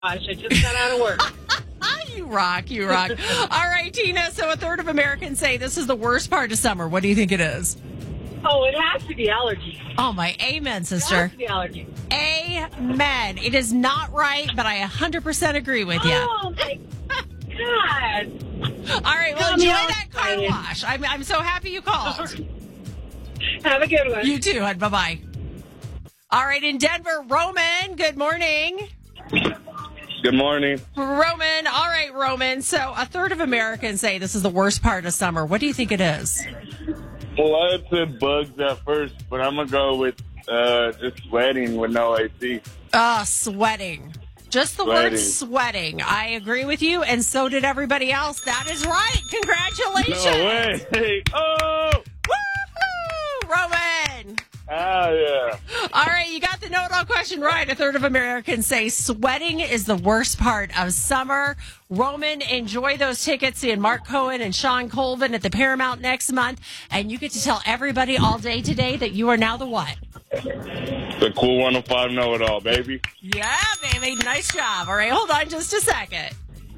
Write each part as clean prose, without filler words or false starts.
I just got out of work. You rock. All right, Tina. So a third of Americans say this is the worst part of summer. What do you think it is? Oh, it has to be allergies. Oh, my amen, It sister. has to be allergies. Amen. It is not right, but I 100% agree with you. Oh, my God. All right, well, Come enjoy on, that car Ryan. wash. I'm so happy you called. Have a good one. You too, hon. Bye-bye. All right, in Denver, Roman, good morning. Good morning. Roman. All right, Roman. So a third of Americans say this is the worst part of summer. What do you think it is? Well, I had said bugs at first, but I'm going to go with just sweating with no AC. Sweating. Just the word sweating. I agree with you, and so did everybody else. That is right. Congratulations. No way. Oh! Woo-hoo! Roman. Oh, yeah. All right, you got the know-it-all question right. A third of Americans say sweating is the worst part of summer. Roman, enjoy those tickets seeing Mark Cohen and Sean Colvin at the Paramount next month. And you get to tell everybody all day today that you are now the what? The cool 105 know-it-all, baby. Yeah, baby. Nice job. All right, hold on just a second.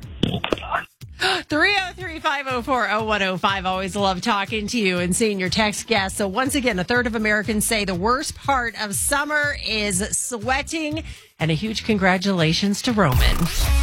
303-504-0105. Always love talking to you and seeing your text guests. So once again, a third of Americans say the worst part of summer is sweating. And a huge congratulations to Roman.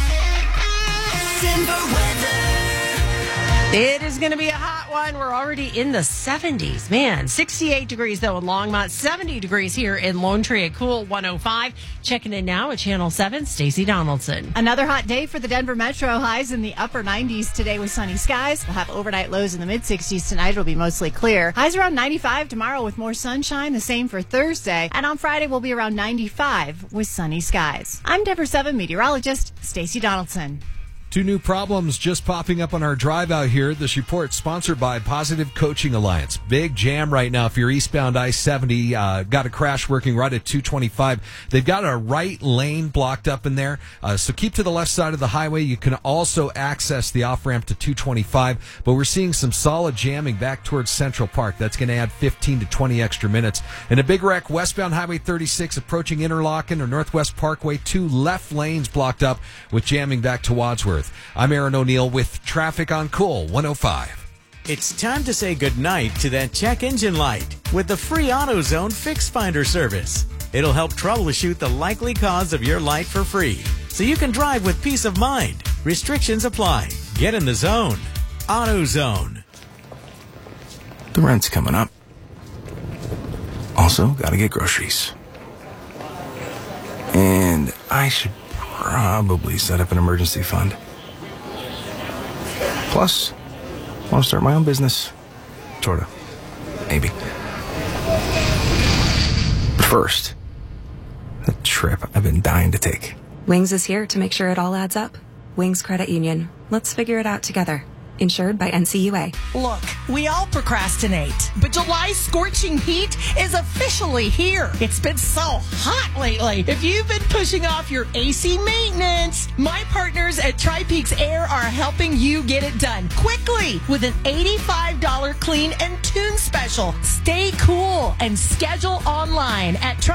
Denver weather. It is going to be a hot one. We're already in the 70s. Man, 68 degrees, though, in Longmont. 70 degrees here in Lone Tree at Cool 105. Checking in now at Channel 7, Stacey Donaldson. Another hot day for the Denver Metro. Highs in the upper 90s today with sunny skies. We'll have overnight lows in the mid-60s tonight. It'll be mostly clear. Highs around 95 tomorrow with more sunshine. The same for Thursday. And on Friday, we'll be around 95 with sunny skies. I'm Denver 7 meteorologist Stacey Donaldson. Two new problems just popping up on our drive out here. This report sponsored by Positive Coaching Alliance. Big jam right now if you're eastbound I-70. Got a crash working right at 225. They've got a right lane blocked up in there. So keep to the left side of the highway. You can also access the off-ramp to 225. But we're seeing some solid jamming back towards Central Park. That's going to add 15 to 20 extra minutes. And a big wreck westbound Highway 36 approaching Interlochen or Northwest Parkway. Two left lanes blocked up with jamming back to Wadsworth. I'm Aaron O'Neill with traffic on Cool 105. It's time to say goodnight to that check engine light with the free AutoZone Fix Finder service. It'll help troubleshoot the likely cause of your light for free, so you can drive with peace of mind. Restrictions apply. Get in the zone. AutoZone. The rent's coming up. Also, gotta get groceries. And I should probably set up an emergency fund. Plus, I want to start my own business. Sorta. Maybe. But first, the trip I've been dying to take. Wings is here to make sure it all adds up. Wings Credit Union. Let's figure it out together. Insured by NCUA. Look, we all procrastinate, but July's scorching heat is officially here. It's been so hot lately. If you've been pushing off your AC maintenance, my partners at Tri-Peaks Air are helping you get it done quickly with an $85 clean and tune special. Stay cool and schedule online at